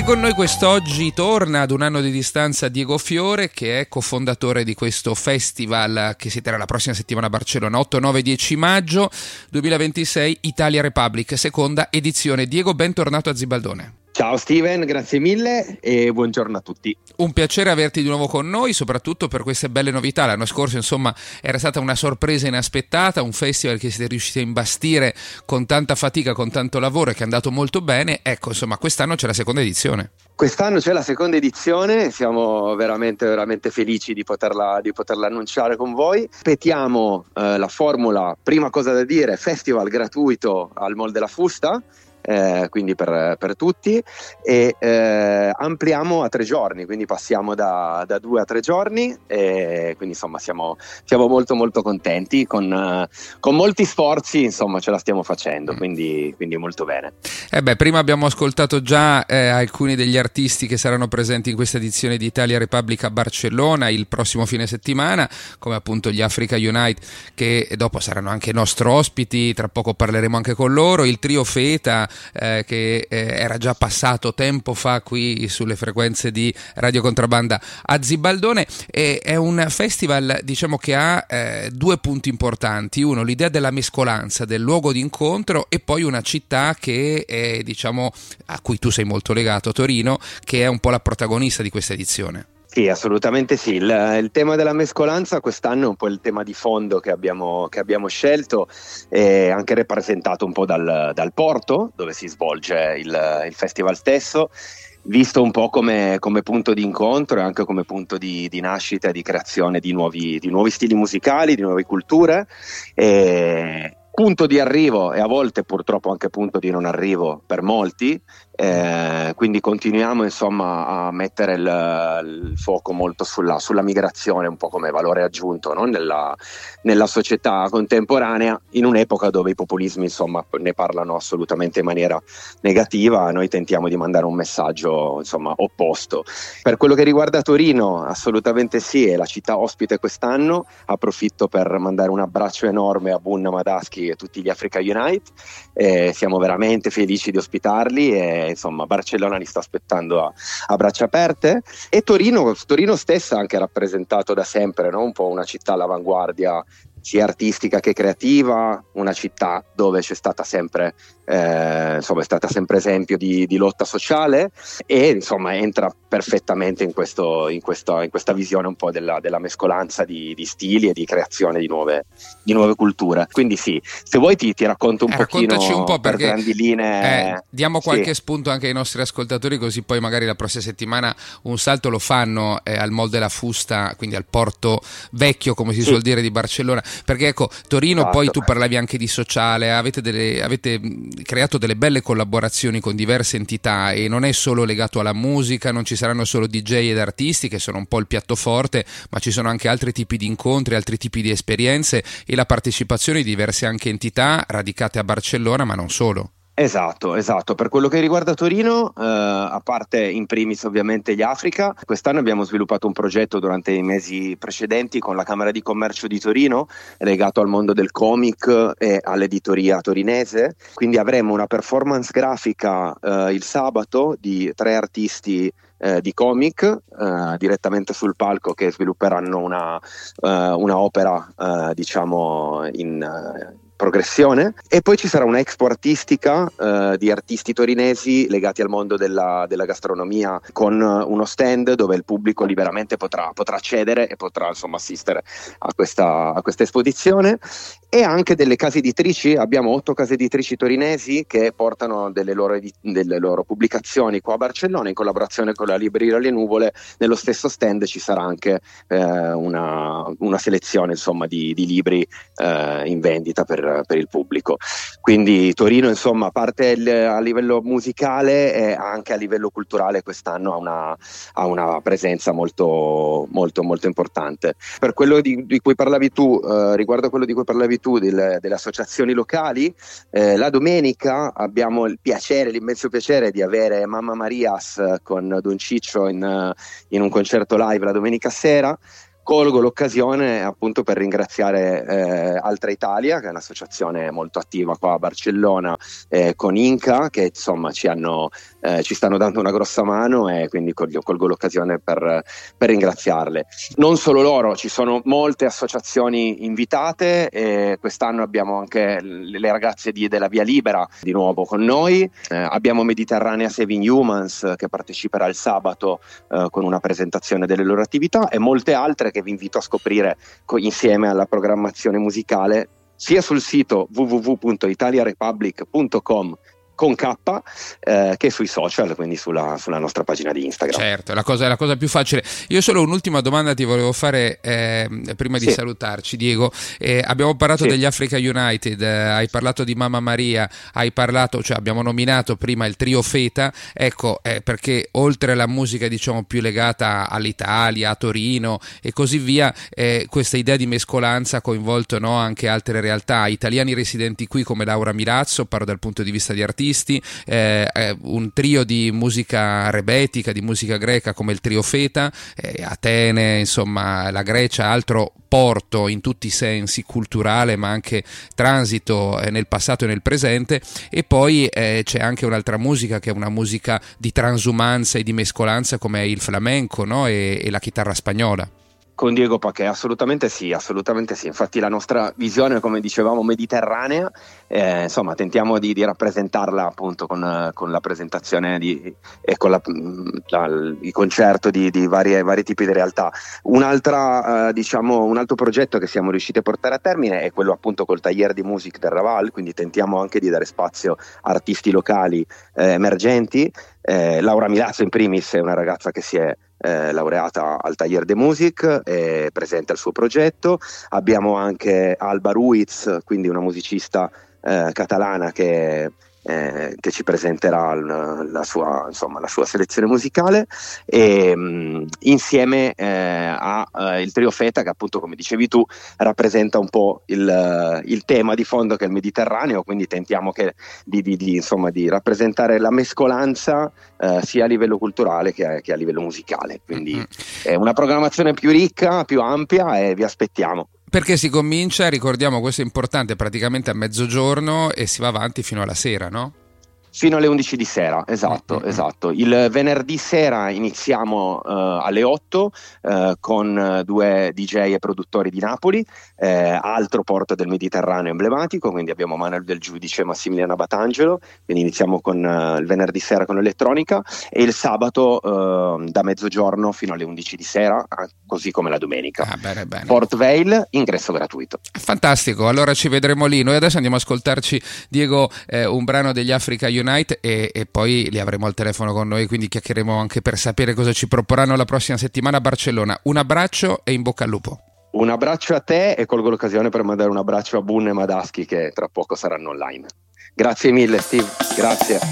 con noi quest'oggi torna ad un anno di distanza Diego Fiore, che è cofondatore di questo festival che si terrà la prossima settimana a Barcellona, 8, 9, 10 maggio 2026, Italia Republic, seconda edizione. Diego, bentornato a Zibaldone. Ciao Steven, grazie mille e buongiorno a tutti. Un piacere averti di nuovo con noi, soprattutto per queste belle novità. L'anno scorso, insomma, era stata una sorpresa inaspettata, un festival che siete riusciti a imbastire con tanta fatica, con tanto lavoro e che è andato molto bene. Ecco, insomma, quest'anno c'è la seconda edizione. Quest'anno c'è la seconda edizione, siamo veramente felici di poterla annunciare con voi. Ripetiamo la formula, prima cosa da dire, festival gratuito al Mall della Fusta. Quindi per tutti, e ampliamo a 3 giorni, quindi passiamo da 2 a 3 giorni, e quindi insomma siamo molto contenti, con molti sforzi insomma ce la stiamo facendo, quindi molto bene. Prima abbiamo ascoltato già alcuni degli artisti che saranno presenti in questa edizione di Italia Republic a Barcellona il prossimo fine settimana, come appunto gli Africa Unite, che dopo saranno anche nostri ospiti, tra poco parleremo anche con loro, il trio Feta, che era già passato tempo fa qui sulle frequenze di Radio Contrabbanda a Zibaldone. È un festival, diciamo, che ha 2 punti importanti: uno, l'idea della mescolanza, del luogo di incontro, e poi una città che è, diciamo, a cui tu sei molto legato, Torino, che è un po' la protagonista di questa edizione. Sì, assolutamente sì. Il tema della mescolanza quest'anno è un po' il tema di fondo che abbiamo scelto, anche rappresentato un po' dal porto dove si svolge il festival stesso, visto un po' come punto di incontro e anche come punto di nascita e di creazione di nuovi stili musicali, di nuove culture. Punto di arrivo e a volte purtroppo anche punto di non arrivo per molti, quindi continuiamo insomma a mettere il fuoco molto sulla migrazione, un po' come valore aggiunto, no? nella società contemporanea, in un'epoca dove i populismi insomma ne parlano assolutamente in maniera negativa. Noi tentiamo di mandare un messaggio insomma opposto. Per quello che riguarda Torino, assolutamente sì, è la città ospite quest'anno. Approfitto per mandare un abbraccio enorme a Bunna Madaschi e tutti gli Africa Unite, siamo veramente felici di ospitarli e insomma Barcellona li sta aspettando a braccia aperte. E Torino stessa, anche rappresentato da sempre, no? Un po' una città all'avanguardia sia artistica che creativa, una città dove c'è stata sempre è stata sempre esempio di lotta sociale, e insomma entra perfettamente in questa visione un po' della mescolanza di stili e di creazione di nuove culture. Quindi sì, se vuoi ti racconto un pochino, un po', per grandi linee, diamo qualche spunto anche ai nostri ascoltatori, così poi magari la prossima settimana un salto lo fanno al Mall della Fusta, quindi al porto vecchio, come si suol dire, di Barcellona, perché ecco, Torino, esatto. Poi tu parlavi anche di sociale, avete creato delle belle collaborazioni con diverse entità, e non è solo legato alla musica, non ci saranno solo DJ ed artisti che sono un po' il piatto forte, ma ci sono anche altri tipi di incontri, altri tipi di esperienze, e la partecipazione di diverse anche entità radicate a Barcellona, ma non solo. Esatto. Per quello che riguarda Torino, a parte in primis ovviamente gli Africa, quest'anno abbiamo sviluppato un progetto durante i mesi precedenti con la Camera di Commercio di Torino, legato al mondo del comic e all'editoria torinese. Quindi avremo una performance grafica il sabato di 3 artisti di comic direttamente sul palco, che svilupperanno una opera diciamo in progressione, e poi ci sarà una expo artistica di artisti torinesi legati al mondo della gastronomia, con uno stand dove il pubblico liberamente potrà accedere e potrà insomma assistere a questa esposizione. E anche delle case editrici. Abbiamo 8 case editrici torinesi che portano delle loro pubblicazioni qua a Barcellona, in collaborazione con la libreria Le Nuvole. Nello stesso stand ci sarà anche una selezione insomma di libri in vendita per il pubblico. Quindi Torino insomma, a parte a livello musicale e anche a livello culturale, quest'anno ha una presenza molto importante. Per quello di cui parlavi tu, riguardo quello di cui parlavi tu delle associazioni locali, la domenica abbiamo l'immenso piacere di avere Mamma Marias con Don Ciccio in un concerto live la domenica sera, colgo l'occasione appunto per ringraziare Altra Italia, che è un'associazione molto attiva qua a Barcellona, con Inca, che insomma ci stanno dando una grossa mano, e quindi colgo l'occasione per ringraziarle. Non solo loro, ci sono molte associazioni invitate, e quest'anno abbiamo anche le ragazze della Via Libera di nuovo con noi, abbiamo Mediterranea Saving Humans che parteciperà il sabato con una presentazione delle loro attività, e molte altre che vi invito a scoprire insieme alla programmazione musicale sia sul sito www.italiarepublic.com con K, che sui social, quindi sulla nostra pagina di Instagram. Certo, è la cosa più facile. Io solo un'ultima domanda ti volevo fare prima di salutarci, Diego. Abbiamo parlato degli Africa United, hai parlato di Mamma Maria, abbiamo nominato prima il trio Feta, ecco, perché oltre alla musica diciamo più legata all'Italia, a Torino e così via, questa idea di mescolanza ha coinvolto, no, anche altre realtà, italiani residenti qui come Laura Milazzo, parlo dal punto di vista di artisti, un trio di musica rebetica, di musica greca come il trio Feta, Atene, insomma la Grecia, altro porto in tutti i sensi, culturale ma anche transito nel passato e nel presente, e poi c'è anche un'altra musica che è una musica di transumanza e di mescolanza come il flamenco, no? e la chitarra spagnola. Con Diego Paquet, assolutamente sì, infatti la nostra visione, come dicevamo, mediterranea, insomma tentiamo di rappresentarla appunto con la presentazione e con il concerto di vari tipi di realtà. Un altro progetto che siamo riusciti a portare a termine è quello appunto col Taller di Musique del Raval, quindi tentiamo anche di dare spazio a artisti locali emergenti. Laura Milazzo in primis è una ragazza che si è laureata al Taller de Musique, presenta il suo progetto. Abbiamo anche Alba Ruiz, quindi una musicista catalana che ci presenterà la sua selezione musicale, e insieme a il trio Feta, che appunto, come dicevi tu, rappresenta un po' il tema di fondo, che è il Mediterraneo, quindi tentiamo di rappresentare la mescolanza sia a livello culturale che a livello musicale, quindi è una programmazione più ricca, più ampia, e vi aspettiamo. Perché si comincia, ricordiamo, questo è importante, praticamente a mezzogiorno e si va avanti fino alla sera, no? Fino alle 11 di sera, esatto. Il venerdì sera iniziamo alle 8 con due DJ e produttori di Napoli, altro porto del Mediterraneo emblematico, quindi abbiamo Manuel del Giudice e Massimiliano Batangelo, quindi iniziamo con il venerdì sera con elettronica, e il sabato da mezzogiorno fino alle 11 di sera, così come la domenica. Bene. Port Vale, ingresso gratuito. Fantastico, allora ci vedremo lì. Noi adesso andiamo a ascoltarci, Diego, un brano degli Africa United, e poi li avremo al telefono con noi, quindi chiacchieremo anche per sapere cosa ci proporranno la prossima settimana a Barcellona. Un abbraccio e in bocca al lupo. Un abbraccio a te, e colgo l'occasione per mandare un abbraccio a Bunne e Madaschi, che tra poco saranno online. Grazie mille, Steve, grazie.